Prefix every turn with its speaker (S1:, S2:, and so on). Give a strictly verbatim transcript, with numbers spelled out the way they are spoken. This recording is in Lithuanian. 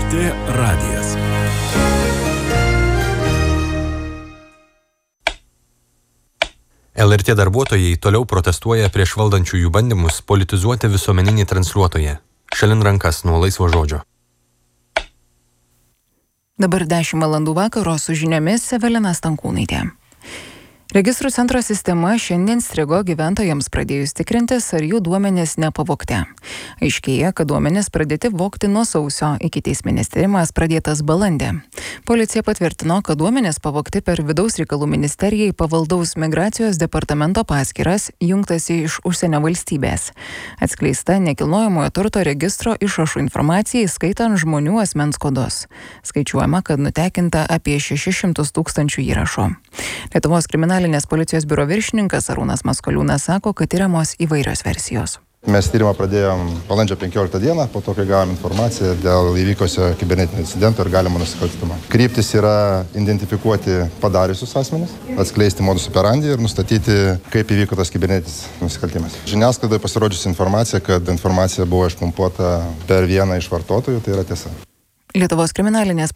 S1: T radijas.
S2: L R T darbuotojai toliau protestuoja prieš valdančiųjų bandymus politizuoti visuomeninį transliuotoją. Šalin rankas nuo laisvo žodžio.
S3: Dabar dešimt valandų vakaro su žiniomis Evelina Stankūnaitė. Registrų centro sistema šiandien strigo gyventojams pradėjus tikrintis, ar jų duomenys nepavogti. Aiškėja, kad duomenys pradėti vogti nuo sausio, ikiteisminis tyrimas pradėtas balandį. Policija patvirtino, kad duomenys pavogti per Vidaus reikalų ministerijai pavaldaus migracijos departamento paskyras, jungtasi iš užsienio valstybės. Atskleista nekilnojamojo turto registro išrašų informacija, įskaitant žmonių asmens kodus. Skaičiuojama, kad nutekinta apie šešis šimtus tūkstančių įrašų. Lietuvos kriminalinės policijos biuro viršininkas Arūnas Maskoliūnas sako, kad tyriamos įvairios versijos.
S4: Mes tyrimą pradėjom balandžio penkioliktą dieną, po to, kai gavom informaciją dėl įvykusio kibernetinio incidento ir galimo nusikaltimo. Kryptis yra identifikuoti padariusius asmenis, atskleisti modus operandi ir nustatyti, kaip įvyko tas kibernetinis nusikaltimas. Žiniasklaidoje pasirodžiusi informacija, kad informacija buvo išpumpuota per vieną iš vartotojų, tai yra tiesa.
S3: Lietuvos kriminalinės